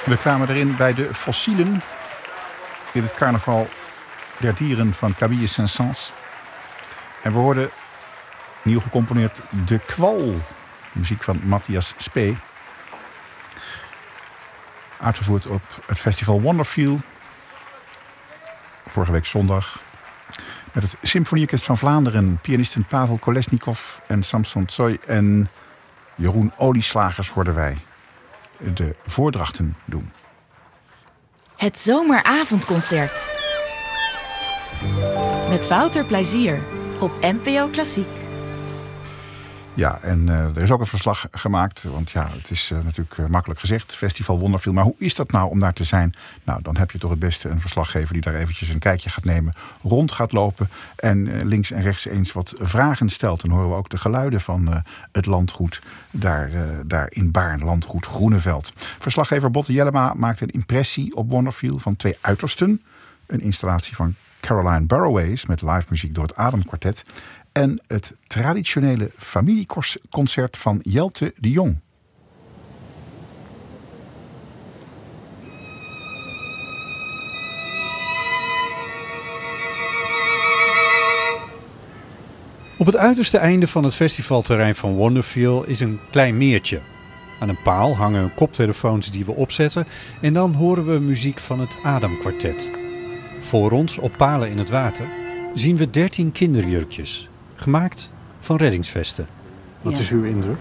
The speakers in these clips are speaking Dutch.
We kwamen erin bij de fossielen in het carnaval der dieren van Camille Saint-Saëns. En we hoorden nieuw gecomponeerd De Kwal, muziek van Matthias Spee. Uitgevoerd op het festival Wonderfeel. Vorige week zondag. Met het Symfonieorkest van Vlaanderen. Pianisten Pavel Kolesnikov en Samson Tsoy en Jeroen Olieslagers hoorden wij de voordrachten doen. Het zomeravondconcert. Met Wouter Plezier op NPO Klassiek. Ja, en er is ook een verslag gemaakt. Want ja, het is natuurlijk makkelijk gezegd. Festival Wonderfeel. Maar hoe is dat nou om daar te zijn? Nou, dan heb je toch het beste een verslaggever die daar eventjes een kijkje gaat nemen. Rond gaat lopen. En links en rechts eens wat vragen stelt. Dan horen we ook de geluiden van het landgoed. Daar in Baarn, landgoed Groeneveld. Verslaggever Botte Jellema maakt een impressie op Wonderfeel van twee uitersten. Een installatie van Caroline Burroways met live muziek door het Adam Quartet. En het traditionele familieconcert van Jelte de Jong. Op het uiterste einde van het festivalterrein van Wonderfeel is een klein meertje. Aan een paal hangen koptelefoons die we opzetten en dan horen we muziek van het Adam Quartet. Voor ons, op palen in het water, zien we 13 kinderjurkjes. Gemaakt van reddingsvesten. Wat is uw indruk?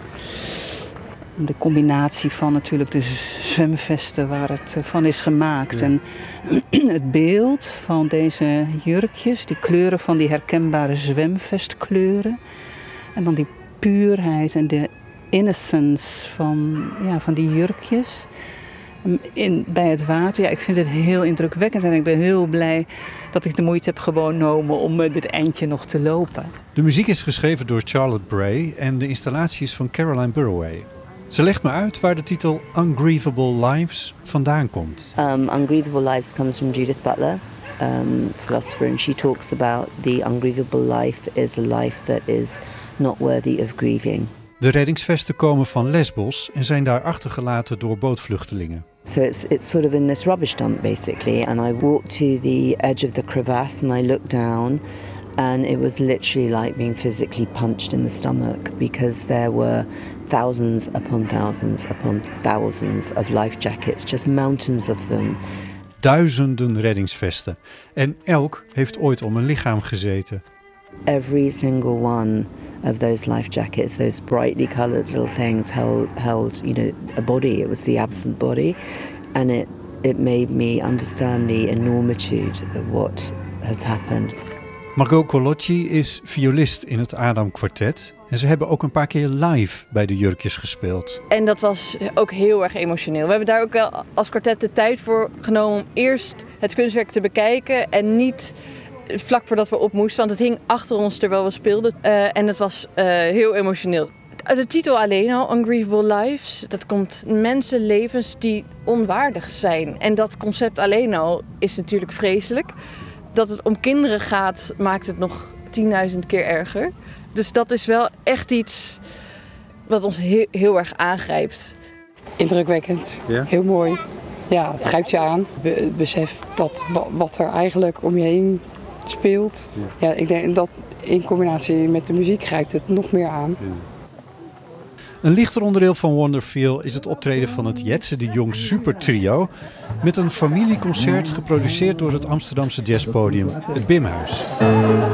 De combinatie van natuurlijk de zwemvesten waar het van is gemaakt. Ja. En het beeld van deze jurkjes, die kleuren van die herkenbare zwemvestkleuren. En dan die puurheid en de innocence van die jurkjes. Bij het water, ja, ik vind het heel indrukwekkend en ik ben heel blij dat ik de moeite heb genomen om dit eindje nog te lopen. De muziek is geschreven door Charlotte Bray en de installatie is van Caroline Burroway. Ze legt me uit waar de titel Ungrievable Lives vandaan komt. Ungrievable Lives comes from Judith Butler, philosopher, and she talks about the ungrievable life is a life that is not worthy of grieving. De reddingsvesten komen van Lesbos en zijn daar achtergelaten door bootvluchtelingen. So it's sort of in this rubbish dump basically, and I walked to the edge of the crevasse and I looked down and it was literally like being physically punched in the stomach because there were thousands upon thousands upon thousands of life jackets, just mountains of them. Duizenden reddingsvesten en elk heeft ooit om een lichaam gezeten. Every single one of those life jackets, those brightly colored little things held, a body. It was the absent body, and it made me understand the enormitude of what has happened. Margot Colocci is violist in het Adam Quartet en ze hebben ook een paar keer live bij de jurkjes gespeeld. En dat was ook heel erg emotioneel. We hebben daar ook wel als kwartet de tijd voor genomen om eerst het kunstwerk te bekijken en niet vlak voordat we op moesten, want het hing achter ons terwijl we speelden. En het was heel emotioneel. De titel alleen al, Ungrievable Lives, dat komt mensenlevens die onwaardig zijn. En dat concept alleen al is natuurlijk vreselijk. Dat het om kinderen gaat, maakt het nog 10.000 keer erger. Dus dat is wel echt iets wat ons heel erg aangrijpt. Indrukwekkend, heel mooi. Ja, het grijpt je aan. Besef dat wat er eigenlijk om je heen speelt. Ja, ik denk dat in combinatie met de muziek grijpt het nog meer aan. Een lichter onderdeel van Wonderfeel is het optreden van het Jetse de Jong Super Trio met een familieconcert geproduceerd door het Amsterdamse jazzpodium, het Bimhuis.